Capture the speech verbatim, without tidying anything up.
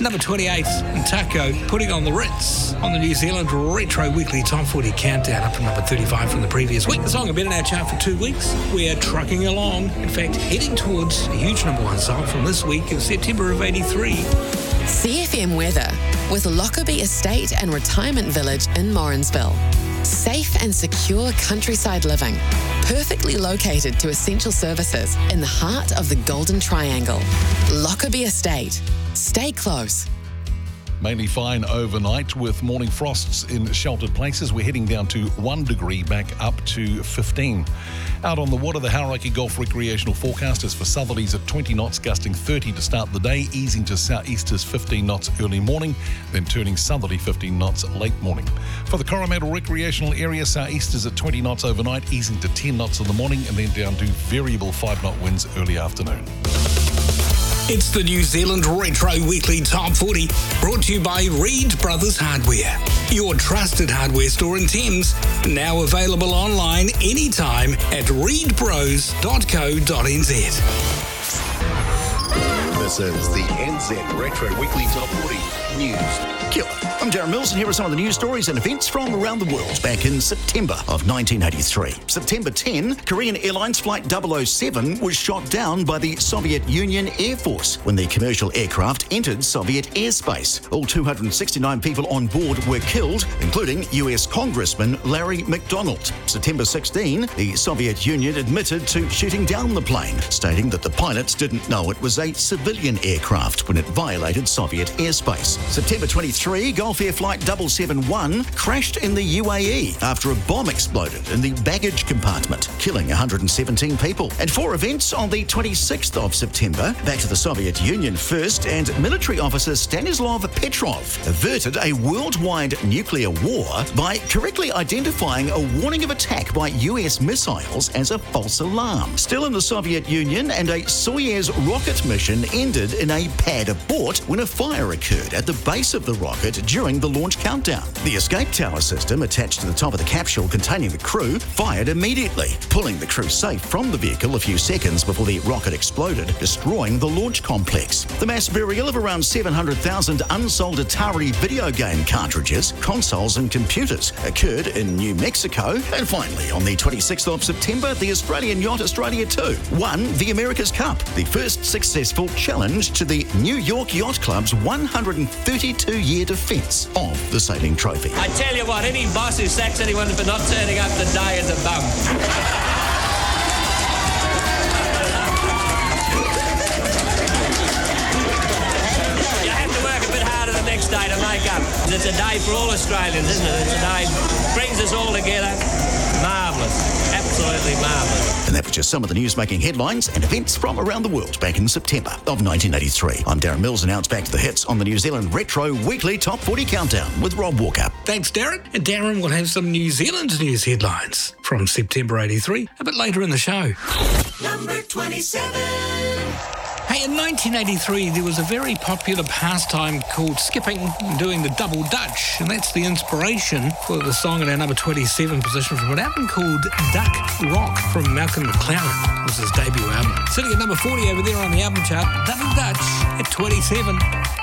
Number twenty-eight, Taco, Putting on the Ritz on the New Zealand Retro Weekly Top forty Countdown, up from number thirty-five from the previous week. The song had been in our chart for two weeks. We're trucking along, in fact, heading towards a huge number one song from this week in September of eighty-three. C F M weather with Lockerbie Estate and Retirement Village in Morrinsville. Safe and secure countryside living, perfectly located to essential services in the heart of the Golden Triangle. Lockerbie Estate. Stay close. Mainly fine overnight with morning frosts in sheltered places. We're heading down to one degree back up to fifteen. Out on the water, the Hauraki Golf recreational forecast is for southerlies at twenty knots, gusting thirty to start the day, easing to southeasters fifteen knots early morning, then turning southerly fifteen knots late morning. For the Coromandel recreational area, southeasters at twenty knots overnight, easing to ten knots in the morning, and then down to variable five knot winds early afternoon. It's the New Zealand Retro Weekly Top forty, brought to you by Reed Brothers Hardware, your trusted hardware store in Thames, now available online anytime at reed bros dot co dot n z. This is the N Z Retro Weekly Top forty News Killer. I'm Darren Mills, and here are some of the news stories and events from around the world back in September of nineteen eighty-three. September tenth, Korean Airlines Flight double oh seven was shot down by the Soviet Union Air Force when the commercial aircraft entered Soviet airspace. All two hundred sixty-nine people on board were killed, including U S Congressman Larry McDonald. September sixteenth, the Soviet Union admitted to shooting down the plane, stating that the pilots didn't know it was a civilian aircraft when it violated Soviet airspace. September twenty-third, Gulf Air Flight double seven one crashed in the U A E after a bomb exploded in the baggage compartment, killing one hundred seventeen people. And four events on the twenty-sixth of September. Back to the Soviet Union first, and military officer Stanislav Petrov averted a worldwide nuclear war by correctly identifying a warning of attack by U S missiles as a false alarm. Still in the Soviet Union, and a Soyuz rocket mission ended in a pad abort when a fire occurred at the base of the rocket during the launch countdown. The escape tower system attached to the top of the capsule containing the crew fired immediately, pulling the crew safe from the vehicle a few seconds before the rocket exploded, destroying the launch complex. The mass burial of around seven hundred thousand unsold Atari video game cartridges, consoles and computers occurred in New Mexico. And finally, on the twenty-sixth of September, the Australian yacht Australia two won the America's Cup, the first successful challenge to the New York Yacht Club's one hundred thirty-two year defence of the sailing trophy. I tell you what, any boss who sacks anyone for not turning up today is a bum. You have to work a bit harder the next day to make up. It's a day for all Australians, isn't it? It's a day that brings us all together. Marvellous. Absolutely marvellous. And that was just some of the news making headlines and events from around the world back in September of nineteen eighty-three. I'm Darren Mills, and now it's back to the hits on the New Zealand Retro Weekly Top forty Countdown with Rob Walker. Thanks, Darren. And Darren will have some New Zealand news headlines from September eighty-three a bit later in the show. Number twenty-seven. Hey, in nineteen eighty-three, there was a very popular pastime called skipping and doing the double dutch, and that's the inspiration for the song in our number twenty-seven position from an album called Duck Rock from Malcolm McLaren. It was his debut album. Sitting at number forty over there on the album chart, Double Dutch at twenty-seven.